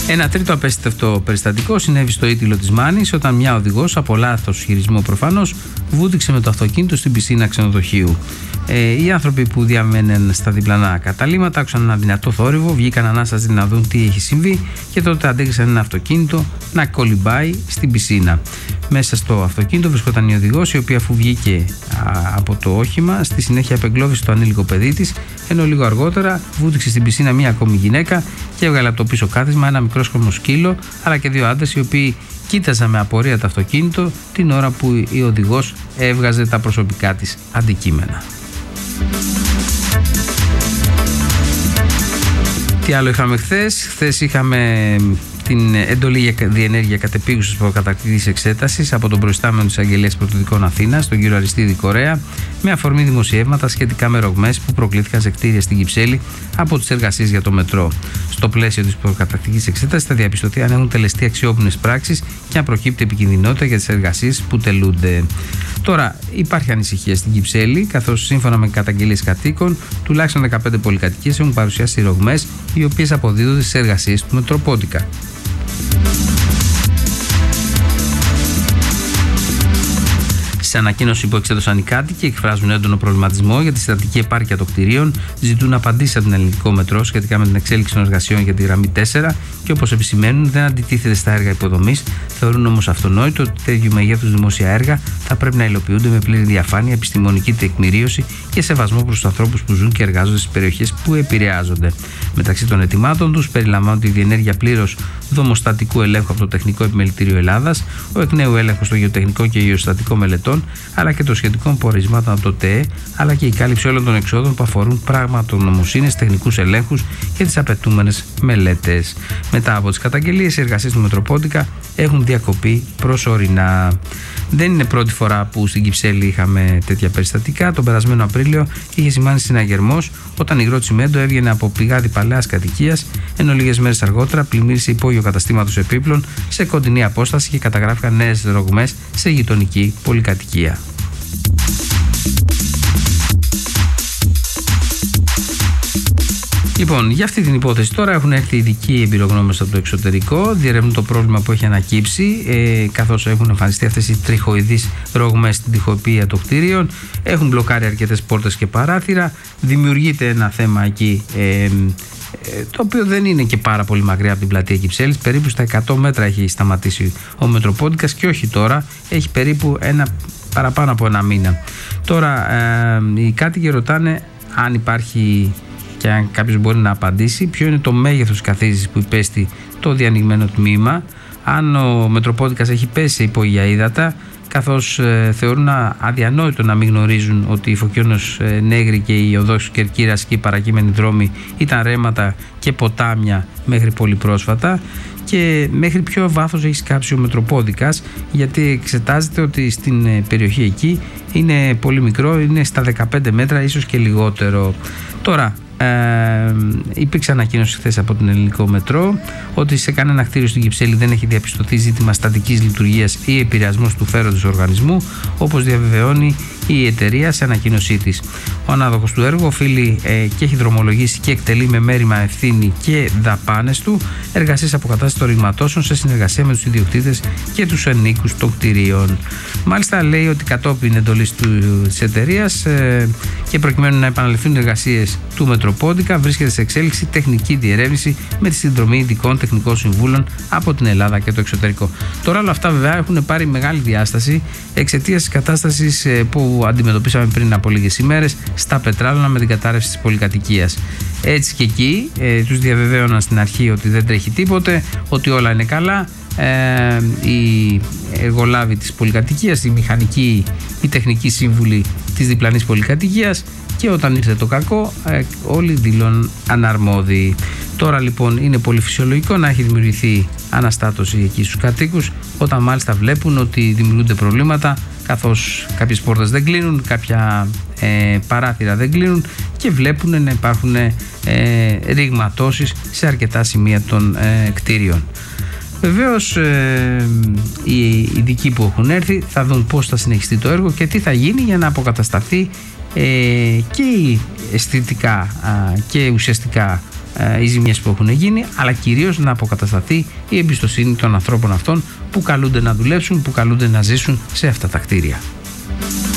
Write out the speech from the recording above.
Ένα τρίτο απέστευτο περιστατικό συνέβη στο Ήτυλο της Μάνης, όταν μια οδηγός, από λάθος χειρισμό προφανώς, βούτυξε με το αυτοκίνητο στην πισίνα ξενοδοχείου. Οι άνθρωποι που διαμέναν στα διπλανά καταλύματα άκουσαν ένα δυνατό θόρυβο, βγήκαν ανάστατοι να δουν τι έχει συμβεί και τότε αντέγησαν ένα αυτοκίνητο να κολυμπάει στην πισίνα. Μέσα στο αυτοκίνητο βρισκόταν η οδηγός, η οποία αφού βγήκε από το όχημα, στη συνέχεια απεγκλώβησε το ανήλικο παιδί της, ενώ λίγο αργότερα βούτυξε στην πισίνα μία ακόμη γυναίκα και έβγαλε από το πίσω κάθισμα ένα μικρόσκομο σκύλο, αλλά και δύο άντρες οι οποίοι κοίταζαν με απορία το αυτοκίνητο την ώρα που η οδηγός έβγαζε τα προσωπικά της αντικείμενα. Τι άλλο είχαμε χθες? Χθες είχαμε την εντολή για διενέργεια κατεπίγουσας προκαταρκτικής εξέτασης από τον προϊστάμενο της Αγγελίας Πρωτοδικών Αθήνας, τον κύριο Αριστίδη Κορέα, με αφορμή δημοσιεύματα σχετικά με ρογμές που προκλήθηκαν σε κτίρια στην Κυψέλη από τις εργασίες για το μετρό. Στο πλαίσιο της προκαταρκτικής εξέτασης θα διαπιστωθεί αν έχουν τελεστεί αξιόπινες πράξεις και αν προκύπτει επικινδυνότητα για τις εργασίες που τελούνται. Τώρα, υπάρχει ανησυχία στην Κυψέλη, καθώς σύμφωνα με καταγγελίες κατοίκων, τουλάχιστον 15 πολυκατοικίες έχουν παρουσιάσει ρογμές, οι οποίες αποδίδονται στις εργασίες του Μετροπόντικα. Σε ανακοίνωση που εξέδωσαν οι κάτοικοι, εκφράζουν έντονο προβληματισμό για τη συστατική επάρκεια των κτηρίων, ζητούν απαντήσεις από την Ελληνικό Μετρό σχετικά με την εξέλιξη των εργασιών για τη γραμμή 4 και, όπως επισημαίνουν, δεν αντιτίθεται στα έργα υποδομής. Θεωρούν όμως αυτονόητο ότι τέτοιου μεγέθους δημόσια έργα θα πρέπει να υλοποιούνται με πλήρη διαφάνεια, επιστημονική τεκμηρίωση και σεβασμό προς τους ανθρώπους που ζουν και εργάζονται στις περιοχές που επηρεάζονται. Μεταξύ των αιτημάτων τους περιλαμβάνονται η διενέργεια πλήρως δομοστατικού ελέγχου από το Τεχνικό Επιμελητήριο Ελλάδας, ο εκ νέου έλεγχος των γεωτεχνικών και γεωστατικών μελετών, αλλά και των σχετικών πορισμάτων από το ΤΕΕ, αλλά και η κάλυψη όλων των εξόδων που αφορούν πραγματογνωμοσύνες, τεχνικούς ελέγχους και τις απαιτούμενες μελέτες. Μετά από τις καταγγελίες, οι εργασίες του Μετροπόντικα έχουν διακοπεί προσωρινά. Δεν είναι πρώτη φορά που στην Κυψέλη είχαμε τέτοια περιστατικά. Τον περασμένο Απρίλιο είχε σημάνει συναγερμός όταν η υγρό τσιμέντο έβγαινε από πηγάδι παλαιάς κατοικίας, ενώ λίγες μέρες αργότερα πλημμύρισε υπόγειο καταστήματος επίπλων σε κοντινή απόσταση και καταγράφηκαν νέες ρογμές σε γειτονική πολυκατοικία. Λοιπόν, για αυτή την υπόθεση τώρα έχουν έρθει ειδικοί εμπειρογνώμονες από το εξωτερικό, διερευνούν το πρόβλημα που έχει ανακύψει, καθώς έχουν εμφανιστεί αυτές οι τριχοειδείς ρογμές στην τοιχοποιία των κτίριων, έχουν μπλοκάρει αρκετές πόρτες και παράθυρα, δημιουργείται ένα θέμα εκεί, το οποίο δεν είναι και πάρα πολύ μακριά από την πλατεία Κυψέλης, περίπου στα 100 μέτρα έχει σταματήσει ο Μετροπόντικας και όχι τώρα, έχει περίπου παραπάνω από ένα μήνα. Τώρα οι κάτοικοι ρωτάνε αν υπάρχει και αν κάποιος μπορεί να απαντήσει ποιο είναι το μέγεθος καθίζησης που υπέστη το διανοιγμένο τμήμα, αν ο Μετροπόντικας έχει πέσει σε υπόγεια ύδατα, καθώς θεωρούν αδιανόητο να μην γνωρίζουν ότι η Φωκίωνος Νέγρη και η οδός Κερκύρας και οι παρακείμενοι δρόμοι ήταν ρέματα και ποτάμια μέχρι πολύ πρόσφατα, και μέχρι ποιο βάθος έχει σκάψει ο Μετροπόντικας, γιατί εξετάζεται ότι στην περιοχή εκεί είναι πολύ μικρό, είναι στα 15 μέτρα ίσως και λιγότερο. Τώρα υπήρξε ανακοίνωση χθες από την Ελληνικό Μετρό ότι σε κανένα κτίριο στην Κυψέλη δεν έχει διαπιστωθεί ζήτημα στατικής λειτουργίας ή επηρεασμός του φέροντος οργανισμού, όπως διαβεβαιώνει η εταιρεία σε ανακοίνωσή της. Ο ανάδοχος του έργου οφείλει και έχει δρομολογήσει και εκτελεί με μέριμνα ευθύνη και δαπάνες του εργασίες αποκατάστασης των ρηγματώσεων σε συνεργασία με τους ιδιοκτήτες και τους ενοίκους των κτηρίων. Μάλιστα λέει ότι κατόπιν εντολής της εταιρείας και προκειμένου να επαναληφθούν οι εργασίες του Μετροπόντικα, βρίσκεται σε εξέλιξη τεχνική διερεύνηση με τη συνδρομή ειδικών τεχνικών συμβούλων από την Ελλάδα και το εξωτερικό. Τώρα όλα αυτά βέβαια έχουν πάρει μεγάλη διάσταση εξαιτίας της κατάστασης που αντιμετωπίσαμε πριν από λίγες ημέρες στα Πετράλωνα με την κατάρρευση της πολυκατοικίας. Έτσι και εκεί τους διαβεβαίωναν στην αρχή ότι δεν τρέχει τίποτε, ότι όλα είναι καλά. Οι εργολάβοι της πολυκατοικίας, οι μηχανικοί, οι τεχνικοί σύμβουλοι της διπλανής πολυκατοικίας, και όταν ήρθε το κακό όλοι δηλώνουν αναρμόδιοι. Τώρα λοιπόν είναι πολύ φυσιολογικό να έχει δημιουργηθεί αναστάτωση εκεί στους κατοίκους, όταν μάλιστα βλέπουν ότι δημιουργούνται προβλήματα, καθώς κάποιες πόρτες δεν κλείνουν, κάποια παράθυρα δεν κλείνουν και βλέπουν να υπάρχουν ρηγματώσεις σε αρκετά σημεία των κτίριων. Βεβαίως οι ειδικοί που έχουν έρθει θα δουν πώς θα συνεχιστεί το έργο και τι θα γίνει για να αποκατασταθεί και αισθητικά και ουσιαστικά οι ζημιές που έχουν γίνει, αλλά κυρίως να αποκατασταθεί η εμπιστοσύνη των ανθρώπων αυτών που καλούνται να δουλέψουν, που καλούνται να ζήσουν σε αυτά τα κτίρια.